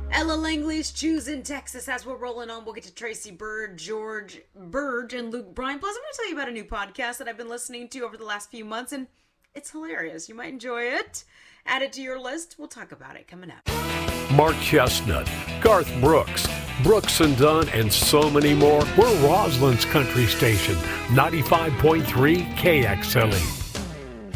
Ella Langley's Choose in Texas. As we're rolling on, we'll get to Tracy Bird, George Burge, and Luke Bryan. Plus, I'm going to tell you about a new podcast that I've been listening to over the last few months, and it's hilarious. You might enjoy it. Add it to your list. We'll talk about it coming up. Mark Chestnut, Garth Brooks, Brooks and Dunn, and so many more. We're Roslyn's country station, 95.3 KXLE.